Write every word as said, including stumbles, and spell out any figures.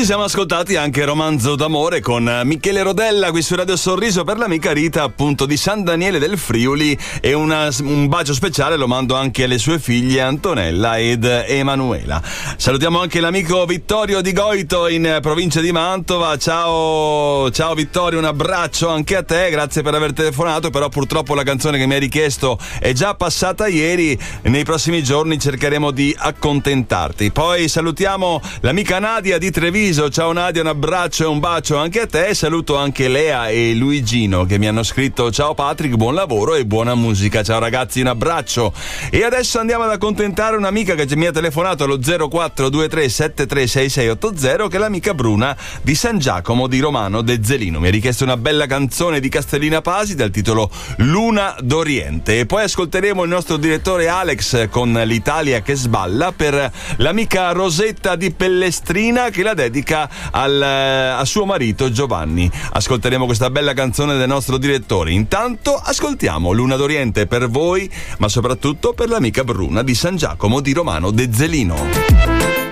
siamo ascoltati anche Romanzo d'amore con Michele Rodella qui su Radio Sorriso per l'amica Rita, appunto di San Daniele del Friuli, e una, un bacio speciale lo mando anche alle sue figlie Antonella ed Emanuela. Salutiamo anche l'amico Vittorio di Goito in provincia di Mantova. Ciao, ciao Vittorio, un abbraccio anche a te, grazie per aver telefonato, però purtroppo la canzone che mi hai richiesto è già passata ieri, nei prossimi giorni cercheremo di accontentarti. Poi salutiamo l'amica Nadia di Treviso. Ciao Nadia, un abbraccio e un bacio anche a te. Saluto anche Lea e Luigino che mi hanno scritto: ciao Patrick, buon lavoro e buona musica. Ciao ragazzi, un abbraccio. E adesso andiamo ad accontentare un'amica che mi ha telefonato allo zero quattro due tre sette tre sei sei otto zero, che è l'amica Bruna di San Giacomo di Romano Dezzelino. Mi ha richiesto una bella canzone di Castellina Pasi dal titolo Luna d'Oriente, e poi ascolteremo il nostro direttore Alex con L'Italia che sballa per l'amica Rosetta di Pellestrina, che la dedica al, a suo marito Giovanni. Ascolteremo questa bella canzone del nostro direttore. Intanto ascoltiamo Luna d'Oriente per voi, ma soprattutto per l'amica Bruna di San Giacomo di Romano Dezzelino.